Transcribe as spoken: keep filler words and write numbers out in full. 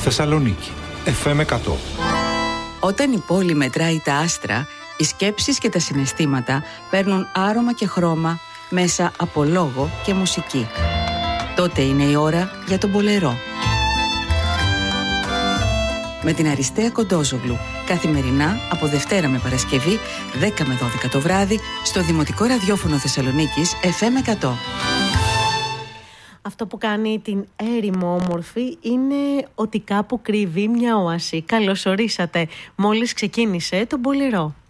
Θεσσαλονίκη, εφ εμ εκατό. Όταν η πόλη μετράει τα άστρα, οι σκέψεις και τα συναισθήματα παίρνουν άρωμα και χρώμα μέσα από λόγο και μουσική. Τότε είναι η ώρα για τον μπολερό. Με την Αριστεία Κοντόζογλου, καθημερινά από Δευτέρα με Παρασκευή, δέκα με δώδεκα το βράδυ, στο Δημοτικό Ραδιόφωνο Θεσσαλονίκης, εφ εμ εκατό. Αυτό που κάνει την έρημο όμορφη είναι ότι κάπου κρύβει μια όαση. Καλώς ορίσατε. Μόλις ξεκίνησε το μπολερό.